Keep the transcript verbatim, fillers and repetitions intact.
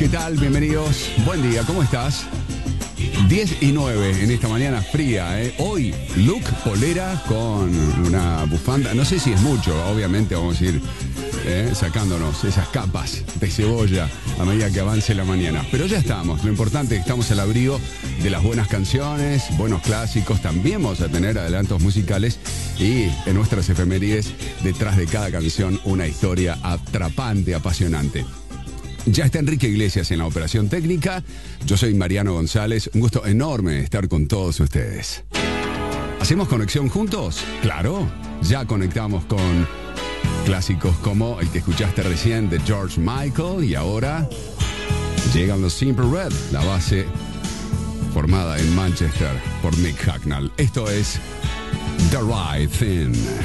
¿Qué tal? Bienvenidos. Buen día, ¿cómo estás? diez y nueve en esta mañana fría, ¿eh? Hoy, look polera con una bufanda. No sé si es mucho, obviamente vamos a ir ¿eh? sacándonos esas capas de cebolla a medida que avance la mañana. Pero ya estamos. Lo importante es que estamos al abrigo de las buenas canciones, buenos clásicos. También vamos a tener adelantos musicales y en nuestras efemérides, detrás de cada canción, una historia atrapante, apasionante. Ya está Enrique Iglesias en la operación técnica. Yo soy Mariano González. Un gusto enorme estar con todos ustedes. ¿Hacemos conexión juntos? Claro. Ya conectamos con clásicos como el que escuchaste recién de George Michael. Y ahora llegan los Simple Red, la base formada en Manchester por Mick Hucknall. Esto es The Right Thing.